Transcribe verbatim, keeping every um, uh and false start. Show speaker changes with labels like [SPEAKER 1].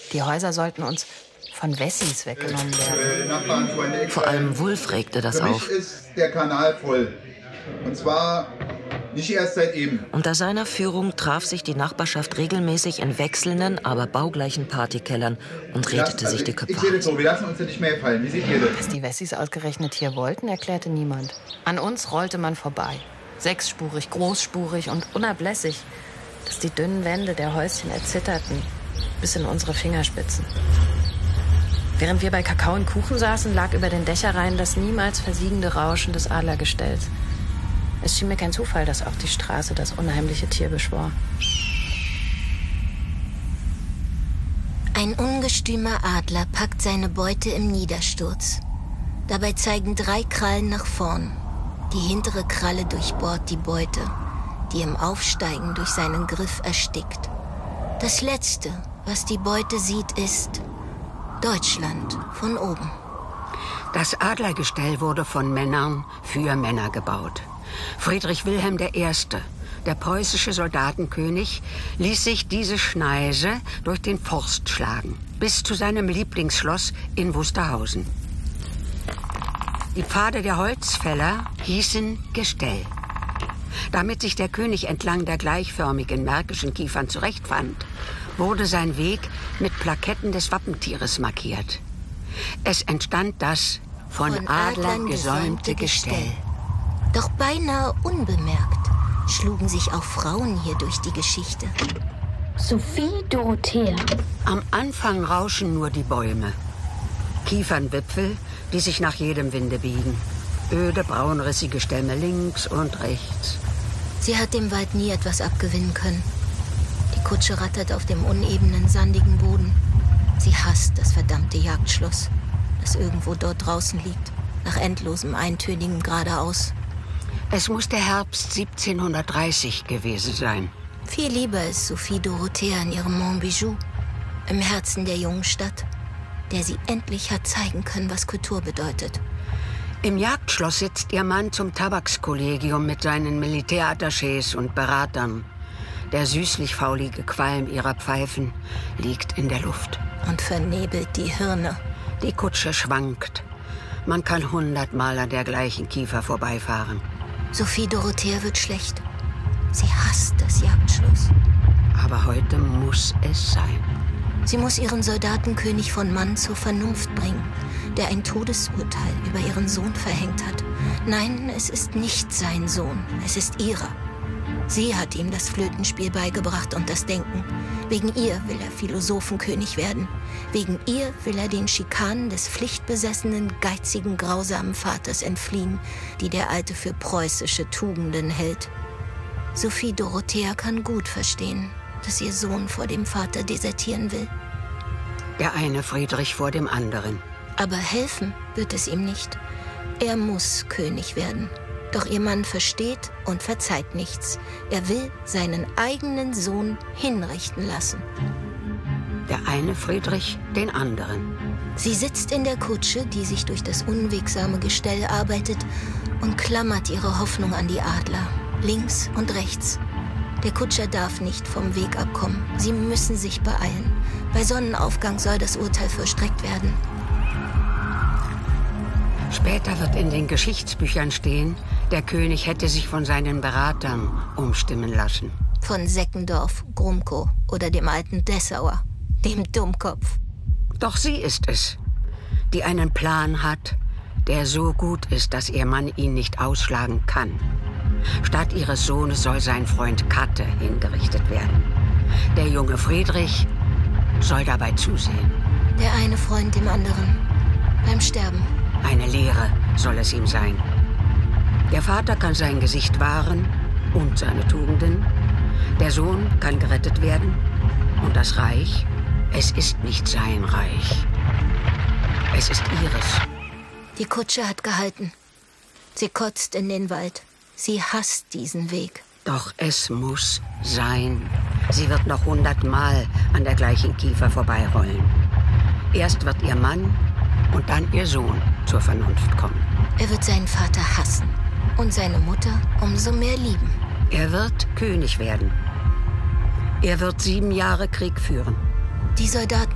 [SPEAKER 1] Die Häuser sollten uns von Wessis weggenommen werden.
[SPEAKER 2] Vor allem Wulf regte das
[SPEAKER 3] Für mich
[SPEAKER 2] auf.
[SPEAKER 3] ist der Kanal voll. Und zwar nicht erst seit eben.
[SPEAKER 2] Unter seiner Führung traf sich die Nachbarschaft regelmäßig in wechselnden, aber baugleichen Partykellern und redete
[SPEAKER 3] Also
[SPEAKER 2] sich die
[SPEAKER 3] ich,
[SPEAKER 2] Köpfe
[SPEAKER 3] ich sehe das
[SPEAKER 2] aus.
[SPEAKER 3] so, wir lassen uns das nicht mehr gefallen. Wie seht ihr das?
[SPEAKER 1] Was die Wessis ausgerechnet hier wollten, erklärte niemand. An uns rollte man vorbei. Sechsspurig, großspurig und unablässig, dass die dünnen Wände der Häuschen erzitterten, bis in unsere Fingerspitzen. Während wir bei Kakao und Kuchen saßen, lag über den Dächerreihen das niemals versiegende Rauschen des Adlergestells. Es schien mir kein Zufall, dass auch die Straße das unheimliche Tier beschwor.
[SPEAKER 4] Ein ungestümer Adler packt seine Beute im Niedersturz. Dabei zeigen drei Krallen nach vorn. Die hintere Kralle durchbohrt die Beute, die im Aufsteigen durch seinen Griff erstickt. Das Letzte, was die Beute sieht, ist Deutschland von oben.
[SPEAKER 5] Das Adlergestell wurde von Männern für Männer gebaut. Friedrich Wilhelm der Erste, der preußische Soldatenkönig, ließ sich diese Schneise durch den Forst schlagen, bis zu seinem Lieblingsschloss in Wusterhausen. Die Pfade der Holzfäller hießen Gestell. Damit sich der König entlang der gleichförmigen märkischen Kiefern zurechtfand, wurde sein Weg mit Plaketten des Wappentieres markiert. Es entstand das von, von Adlern gesäumte Gestell.
[SPEAKER 4] Doch beinahe unbemerkt schlugen sich auch Frauen hier durch die Geschichte.
[SPEAKER 6] Sophie Dorothea.
[SPEAKER 5] Am Anfang rauschen nur die Bäume. Kiefernwipfel, die sich nach jedem Winde biegen. Öde, braunrissige Stämme links und rechts.
[SPEAKER 4] Sie hat dem Wald nie etwas abgewinnen können. Die Kutsche rattert auf dem unebenen, sandigen Boden. Sie hasst das verdammte Jagdschloss, das irgendwo dort draußen liegt, nach endlosem, eintönigem Geradeaus.
[SPEAKER 5] Es muss der Herbst siebzehnhundertdreißig gewesen sein.
[SPEAKER 4] Viel lieber ist Sophie Dorothea in ihrem Montbijou, im Herzen der jungen Stadt, der sie endlich hat zeigen können, was Kultur bedeutet.
[SPEAKER 5] Im Jagdschloss sitzt ihr Mann zum Tabakskollegium mit seinen Militärattachés und Beratern. Der süßlich faulige Qualm ihrer Pfeifen liegt in der Luft.
[SPEAKER 4] Und vernebelt die Hirne.
[SPEAKER 5] Die Kutsche schwankt. Man kann hundertmal an der gleichen Kiefer vorbeifahren.
[SPEAKER 4] Sophie Dorothea wird schlecht. Sie hasst das Jagdschloss.
[SPEAKER 5] Aber heute muss es sein.
[SPEAKER 4] Sie muss ihren Soldatenkönig von Mann zur Vernunft bringen, der ein Todesurteil über ihren Sohn verhängt hat. Nein, es ist nicht sein Sohn, es ist ihrer. Sie hat ihm das Flötenspiel beigebracht und das Denken. Wegen ihr will er Philosophenkönig werden. Wegen ihr will er den Schikanen des pflichtbesessenen, geizigen, grausamen Vaters entfliehen, die der Alte für preußische Tugenden hält. Sophie Dorothea kann gut verstehen, dass ihr Sohn vor dem Vater desertieren will.
[SPEAKER 5] Der eine Friedrich vor dem anderen.
[SPEAKER 4] Aber helfen wird es ihm nicht. Er muss König werden. Doch ihr Mann versteht und verzeiht nichts. Er will seinen eigenen Sohn hinrichten lassen.
[SPEAKER 5] Der eine Friedrich, den anderen.
[SPEAKER 4] Sie sitzt in der Kutsche, die sich durch das unwegsame Gestell arbeitet, und klammert ihre Hoffnung an die Adler. Links und rechts. Der Kutscher darf nicht vom Weg abkommen. Sie müssen sich beeilen. Bei Sonnenaufgang soll das Urteil vollstreckt werden.
[SPEAKER 5] Später wird in den Geschichtsbüchern stehen, der König hätte sich von seinen Beratern umstimmen lassen.
[SPEAKER 4] Von Seckendorf, Grumko oder dem alten Dessauer, dem Dummkopf.
[SPEAKER 5] Doch sie ist es, die einen Plan hat, der so gut ist, dass ihr Mann ihn nicht ausschlagen kann. Statt ihres Sohnes soll sein Freund Katte hingerichtet werden. Der junge Friedrich soll dabei zusehen.
[SPEAKER 4] Der eine Freund dem anderen, beim Sterben.
[SPEAKER 5] Eine Lehre soll es ihm sein. Der Vater kann sein Gesicht wahren und seine Tugenden. Der Sohn kann gerettet werden. Und das Reich, es ist nicht sein Reich. Es ist ihres.
[SPEAKER 4] Die Kutsche hat gehalten. Sie kotzt in den Wald. Sie hasst diesen Weg.
[SPEAKER 5] Doch es muss sein. Sie wird noch hundertmal an der gleichen Kiefer vorbeirollen. Erst wird ihr Mann und dann ihr Sohn zur Vernunft kommen.
[SPEAKER 4] Er wird seinen Vater hassen und seine Mutter umso mehr lieben.
[SPEAKER 5] Er wird König werden. Er wird sieben Jahre Krieg führen.
[SPEAKER 4] Die Soldaten